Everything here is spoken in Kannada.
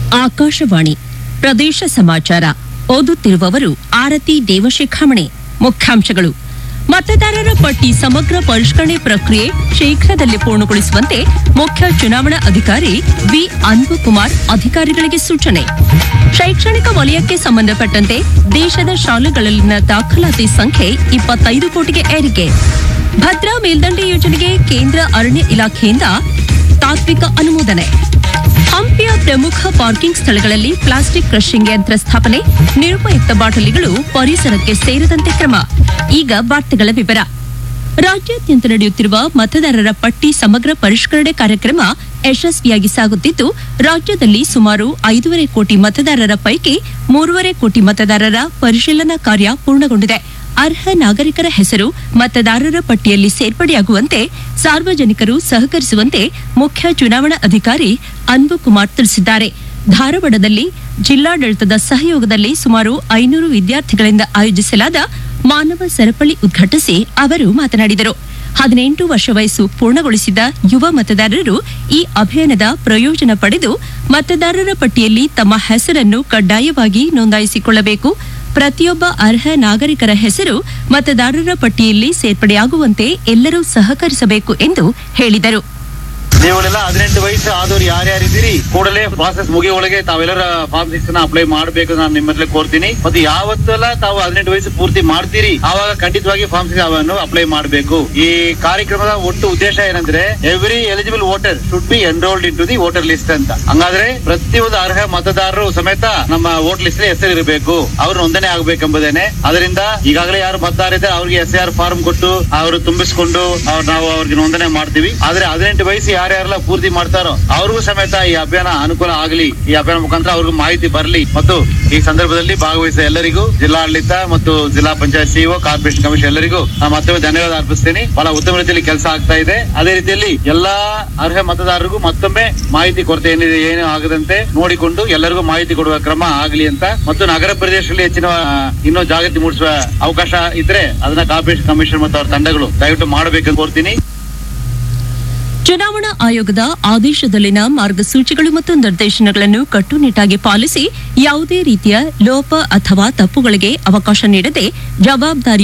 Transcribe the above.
ಆಕಾಶವಾಣಿ ಪ್ರದೇಶ ಸಮಾಚಾರ ಓದುತ್ತಿರುವವರು ಆರತಿ ದೇವಶಿಖಾಮಣೆ. ಮುಖ್ಯಾಂಶಗಳು: ಮತದಾರರ ಪಟ್ಟಿ ಸಮಗ್ರ ಪರಿಷ್ಕರಣೆ ಪ್ರಕ್ರಿಯೆ ಶೀಘ್ರದಲ್ಲೇ ಪೂರ್ಣಗೊಳಿಸುವಂತೆ ಮುಖ್ಯ ಚುನಾವಣಾ ಅಧಿಕಾರಿ ವಿ ಅನ್ಬುಕುಮಾರ್ ಅಧಿಕಾರಿಗಳಿಗೆ ಸೂಚನೆ. ಶೈಕ್ಷಣಿಕ ವಲಯಕ್ಕೆ ಸಂಬಂಧಪಟ್ಟಂತೆ ದೇಶದ ಶಾಲೆಗಳಲ್ಲಿನ ದಾಖಲಾತಿ ಸಂಖ್ಯೆ 25 ಕೋಟಿಗೆ ಏರಿಕೆ. ಭದ್ರಾ ಮೇಲ್ದಂಡೆ ಯೋಜನೆಗೆ ಕೇಂದ್ರ ಅರಣ್ಯ ಇಲಾಖೆಯಿಂದ ತಾತ್ವಿಕ ಅನುಮೋದನೆ. ಹಂಪಿಯ ಪ್ರಮುಖ ಪಾರ್ಕಿಂಗ್ ಸ್ಥಳಗಳಲ್ಲಿ ಪ್ಲಾಸ್ಟಿಕ್ ಕ್ರಷಿಂಗ್ ಯಂತ್ರ ಸ್ಥಾಪನೆ. ನಿರುಪಯುಕ್ತ ಬಾಟಲಿಗಳು ಪರಿಸರಕ್ಕೆ ಸೇರದಂತೆ ಕ್ರಮ. ಈಗ ವಾರ್ತೆಗಳ ವಿವರ. ರಾಜ್ಯಾದ್ಯಂತ ನಡೆಯುತ್ತಿರುವ ಮತದಾರರ ಪಟ್ಟಿ ಸಮಗ್ರ ಪರಿಷ್ಕರಣೆ ಕಾರ್ಯಕ್ರಮ ಯಶಸ್ವಿಯಾಗಿ ಸಾಗುತ್ತಿದ್ದು, ರಾಜ್ಯದಲ್ಲಿ ಸುಮಾರು 5.5 ಕೋಟಿ ಮತದಾರರ ಪೈಕಿ 3.5 ಕೋಟಿ ಮತದಾರರ ಪರಿಶೀಲನಾ ಕಾರ್ಯ ಪೂರ್ಣಗೊಂಡಿದೆ. ಅರ್ಹ ನಾಗರಿಕರ ಹೆಸರು ಮತದಾರರ ಪಟ್ಟಿಯಲ್ಲಿ ಸೇರ್ಪಡೆಯಾಗುವಂತೆ ಸಾರ್ವಜನಿಕರು ಸಹಕರಿಸುವಂತೆ ಮುಖ್ಯ ಚುನಾವಣಾ ಅಧಿಕಾರಿ ಅನ್ಬುಕುಮಾರ್ ತಿಳಿಸಿದ್ದಾರೆ. ಧಾರವಾಡದಲ್ಲಿ ಜಿಲ್ಲಾಡಳಿತದ ಸಹಯೋಗದಲ್ಲಿ ಸುಮಾರು 500 ವಿದ್ಯಾರ್ಥಿಗಳಿಂದ ಆಯೋಜಿಸಲಾದ ಮಾನವ ಸರಪಳಿ ಉದ್ಘಾಟಿಸಿ ಅವರು ಮಾತನಾಡಿದರು. 18 ವರ್ಷ ವಯಸ್ಸು ಪೂರ್ಣಗೊಳಿಸಿದ ಯುವ ಮತದಾರರು ಈ ಅಭಿಯಾನದ ಪ್ರಯೋಜನ ಪಡೆದು ಮತದಾರರ ಪಟ್ಟಿಯಲ್ಲಿ ತಮ್ಮ ಹೆಸರನ್ನು ಕಡ್ಡಾಯವಾಗಿ ನೋಂದಾಯಿಸಿಕೊಳ್ಳಬೇಕು. ಪ್ರತಿಯೊಬ್ಬ ಅರ್ಹ ನಾಗರಿಕರ ಹೆಸರು ಮತದಾರರ ಪಟ್ಟಿಯಲ್ಲಿ ಸೇರ್ಪಡೆಯಾಗುವಂತೆ ಎಲ್ಲರೂ ಸಹಕರಿಸಬೇಕು ಎಂದು ಹೇಳಿದರು. ನೀವುಗಳೆಲ್ಲ 18 ವಯಸ್ಸು ಆದವ್ರು ಯಾರ್ಯಾರಿದ್ದೀರಿ ಕೂಡಲೇ ಪ್ರಾಸೆಸ್ ಮುಗಿಯೊಳಗೆ ತಾವೆಲ್ಲರ ಫಾರ್ಮ್ 6 ಅಪ್ಲೈ ಮಾಡಬೇಕು ನಾನು ನಿಮ್ಮಲ್ಲಿ ಕೋರ್ತೀನಿ. ಮತ್ತು ಯಾವತ್ತೆಲ್ಲ ತಾವು 18 ವಯಸ್ಸು ಪೂರ್ತಿ ಮಾಡ್ತೀರಿ ಆವಾಗ ಖಂಡಿತವಾಗಿ ಫಾರ್ಮ್ 6 ಅನ್ನು ಅಪ್ಲೈ ಮಾಡಬೇಕು. ಈ ಕಾರ್ಯಕ್ರಮದ ಒಟ್ಟು ಉದ್ದೇಶ ಏನಂದ್ರೆ every eligible voter should be enrolled in to the voter list ಅಂತ. ಹಂಗಾದ್ರೆ ಪ್ರತಿಯೊಂದು ಅರ್ಹ ಮತದಾರರು ಸಮೇತ ನಮ್ಮ ವೋಟರ್ ಲಿಸ್ಟ್ ಹೆಸರು ಇರಬೇಕು, ಅವ್ರು ನೋಂದಣಿ ಆಗ್ಬೇಕೆಂಬುದೇನೆ. ಅದರಿಂದ ಈಗಾಗಲೇ ಯಾರು ಮತದಾರ ಇದ್ದಾರೆ ಅವ್ರಿಗೆ SIR ಫಾರ್ಮ್ ಕೊಟ್ಟು ಅವರು ತುಂಬಿಸಿಕೊಂಡು ನಾವು ಅವ್ರಿಗೆ ನೋಂದಣಿ ಮಾಡ್ತೀವಿ. ಆದ್ರೆ 18 ವಯಸ್ಸು ಯಾರ್ಯಾರೆಲ್ಲ ಪೂರ್ತಿ ಮಾಡ್ತಾರೋ ಅವ್ರಿಗೂ ಸಮೇತ ಈ ಅಭಿಯಾನ ಅನುಕೂಲ ಆಗಲಿ, ಈ ಅಭಿಯಾನ ಮುಖಾಂತರ ಅವ್ರಿಗೂ ಮಾಹಿತಿ ಬರಲಿ. ಮತ್ತು ಈ ಸಂದರ್ಭದಲ್ಲಿ ಭಾಗವಹಿಸಿದ ಎಲ್ಲರಿಗೂ ಜಿಲ್ಲಾಡಳಿತ ಮತ್ತು ಜಿಲ್ಲಾ ಪಂಚಾಯತ್ ಸಿಇಒ ಕಾರ್ಪೊರೇಷನ್ ಕಮಿಷನ್ ಎಲ್ಲರಿಗೂ ನಾನು ಮತ್ತೊಮ್ಮೆ ಧನ್ಯವಾದ ಅರ್ಪಿಸ್ತೀನಿ. ಬಹಳ ಉತ್ತಮ ರೀತಿಯಲ್ಲಿ ಕೆಲಸ ಆಗ್ತಾ ಇದೆ. ಅದೇ ರೀತಿಯಲ್ಲಿ ಎಲ್ಲಾ ಅರ್ಹ ಮತದಾರರಿಗೂ ಮತ್ತೊಮ್ಮೆ ಮಾಹಿತಿ ಕೊರತೆ ಏನಿದೆ ಏನು ಆಗದಂತೆ ನೋಡಿಕೊಂಡು ಎಲ್ಲರಿಗೂ ಮಾಹಿತಿ ಕೊಡುವ ಕ್ರಮ ಆಗಲಿ ಅಂತ, ಮತ್ತು ನಗರ ಪ್ರದೇಶದಲ್ಲಿ ಹೆಚ್ಚಿನ ಇನ್ನೂ ಜಾಗೃತಿ ಮೂಡಿಸುವ ಅವಕಾಶ ಇದ್ರೆ ಅದನ್ನ ಕಾರ್ಪೊರೇಷನ್ ಕಮಿಷನ್ ಮತ್ತು ಅವರ ತಂಡಗಳು ದಯವಿಟ್ಟು ಮಾಡಬೇಕೆಂದು ಕೋರ್ತೀನಿ. ಚುನಾವಣಾ ಆಯೋಗದ ಆದೇಶದಲ್ಲಿನ ಮಾರ್ಗಸೂಚಿಗಳು ಮತ್ತು ನಿರ್ದೇಶನಗಳನ್ನು ಕಟ್ಟುನಿಟ್ಟಾಗಿ ಪಾಲಿಸಿ ಯಾವುದೇ ರೀತಿಯ ಲೋಪ ಅಥವಾ ತಪ್ಪುಗಳಿಗೆ ಅವಕಾಶ ನೀಡದೆ ಜವಾಬ್ದಾರಿ